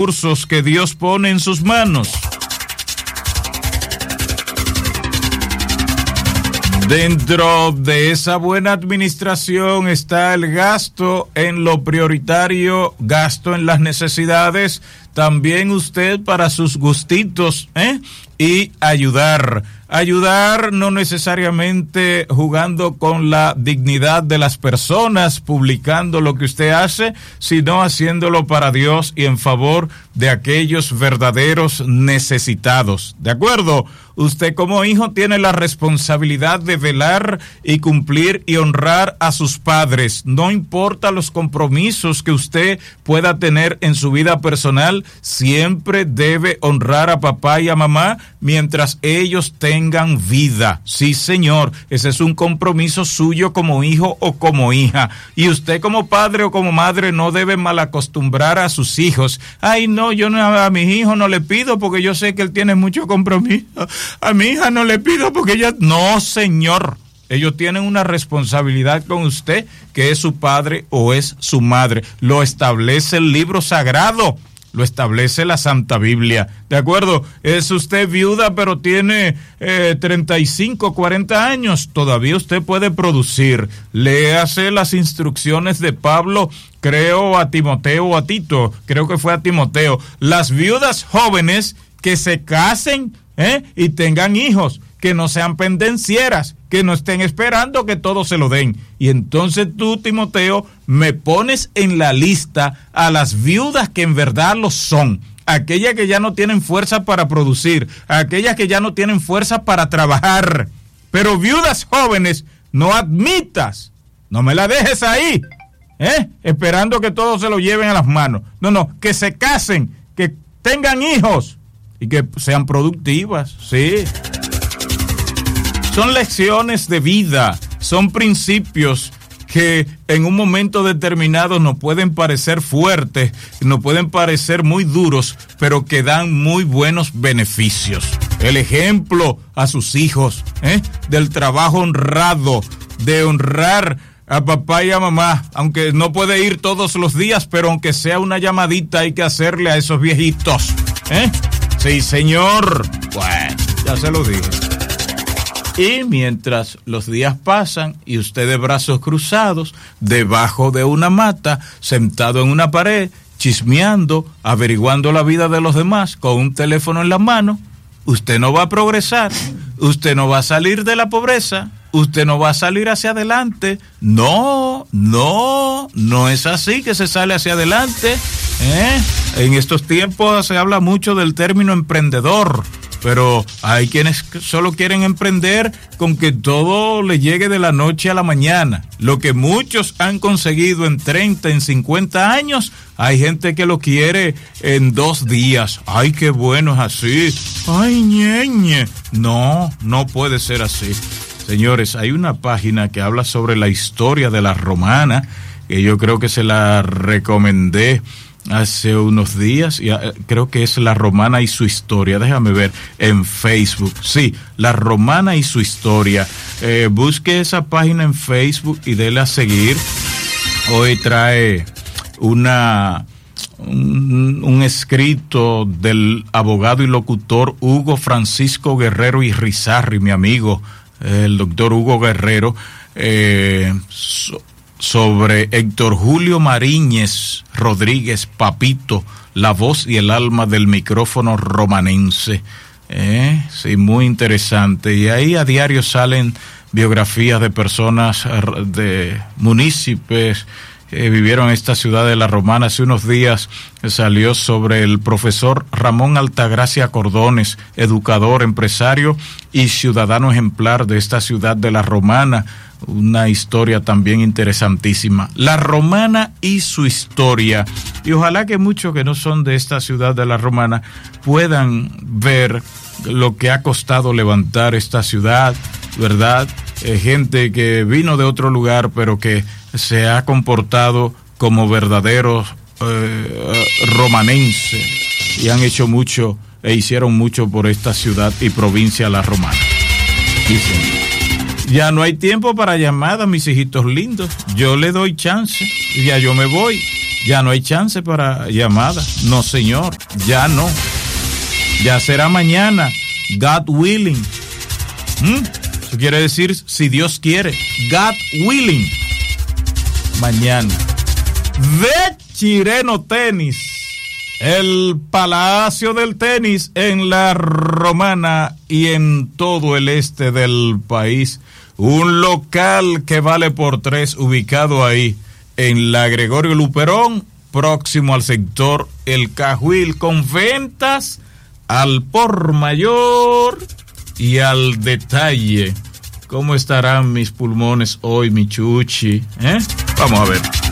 recursos que Dios pone en sus manos. Dentro de esa buena administración está el gasto en lo prioritario, gasto en las necesidades, también usted para sus gustitos, y ayudar no necesariamente jugando con la dignidad de las personas, publicando lo que usted hace, sino haciéndolo para Dios y en favor de aquellos verdaderos necesitados. ¿De acuerdo? Usted como hijo tiene la responsabilidad de velar y cumplir y honrar a sus padres. No importa los compromisos que usted pueda tener en su vida personal, siempre debe honrar a papá y a mamá mientras ellos tengan vida. Sí, señor, ese es un compromiso suyo como hijo o como hija. Y usted como padre o como madre no debe malacostumbrar a sus hijos. Ay, no, yo no, a mi hijo no le pido porque yo sé que él tiene mucho compromiso. A mi hija no le pido porque ella... No, señor. Ellos tienen una responsabilidad con usted, que es su padre o es su madre. Lo establece el libro sagrado. Lo establece la Santa Biblia, ¿de acuerdo? Es usted viuda, pero tiene 35, 40 años, todavía usted puede producir. Léase las instrucciones de Pablo, creo a Timoteo o a Tito, creo que fue a Timoteo. Las viudas jóvenes que se casen y tengan hijos, que no sean pendencieras, que no estén esperando que todos se lo den. Y entonces tú, Timoteo, me pones en la lista a las viudas que en verdad lo son, aquellas que ya no tienen fuerza para producir, aquellas que ya no tienen fuerza para trabajar. Pero viudas jóvenes, no admitas, no me la dejes ahí, esperando que todos se lo lleven a las manos. No, que se casen, que tengan hijos y que sean productivas, sí. Son lecciones de vida, son principios que en un momento determinado nos pueden parecer fuertes, nos pueden parecer muy duros, pero que dan muy buenos beneficios. El ejemplo a sus hijos, del trabajo honrado, de honrar a papá y a mamá, aunque no puede ir todos los días, pero aunque sea una llamadita hay que hacerle a esos viejitos. Sí, señor. Bueno, ya se lo dije. Y mientras los días pasan y usted de brazos cruzados, debajo de una mata, sentado en una pared, chismeando, averiguando la vida de los demás, con un teléfono en la mano, usted no va a progresar, usted no va a salir de la pobreza, usted no va a salir hacia adelante. No es así que se sale hacia adelante. En estos tiempos se habla mucho del término emprendedor, pero hay quienes solo quieren emprender con que todo le llegue de la noche a la mañana. Lo que muchos han conseguido en 30, en 50 años, hay gente que lo quiere en 2 días. Ay, qué bueno es así. Ay, ñeñe. No puede ser así. Señores, hay una página que habla sobre la historia de la romana, que yo creo que se la recomendé hace unos días, y creo que es La Romana y su historia. Déjame ver en Facebook. Sí, La Romana y su historia. Busque esa página en Facebook y déle a seguir. Hoy trae un escrito del abogado y locutor Hugo Francisco Guerrero y Rizarri, mi amigo, el doctor Hugo Guerrero, sobre Héctor Julio Mariñez Rodríguez, Papito, la voz y el alma del micrófono romanense. Sí, muy interesante. Y ahí a diario salen biografías de personas, de municipios que vivieron en esta ciudad de La Romana. Hace unos días salió sobre el profesor Ramón Altagracia Cordones, educador, empresario y ciudadano ejemplar de esta ciudad de La Romana. Una historia también interesantísima. La Romana y su historia. Y ojalá que muchos que no son de esta ciudad de La Romana puedan ver lo que ha costado levantar esta ciudad, ¿verdad? Gente que vino de otro lugar, pero que se ha comportado como verdaderos romanenses y han hecho mucho e hicieron mucho por esta ciudad y provincia La Romana. Dicen. Ya no hay tiempo para llamadas, mis hijitos lindos. Yo le doy chance y ya yo me voy. Ya no hay chance para llamada. No, señor, ya no. Ya será mañana. God willing. Eso quiere decir, si Dios quiere. God willing. Mañana. De Chireno Tenis. El Palacio del Tenis en la Romana y en todo el este del país. Un local que vale por 3, ubicado ahí en la Gregorio Luperón, próximo al sector El Cajuil, con ventas al por mayor y al detalle. ¿Cómo estarán mis pulmones hoy, mi chuchi? Vamos a ver.